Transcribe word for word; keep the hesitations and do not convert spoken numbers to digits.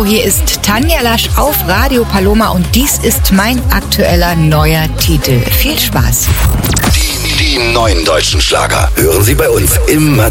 hier ist Tanja Lasch auf Radio Paloma und dies ist mein aktueller neuer Titel. Viel Spaß. Die, die neuen deutschen Schlager hören Sie bei uns im